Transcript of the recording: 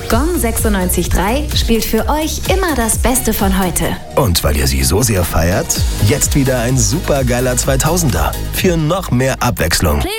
Gong 96.3 spielt für euch immer das Beste von heute. Und weil ihr sie so sehr feiert, jetzt wieder ein supergeiler 2000er für noch mehr Abwechslung.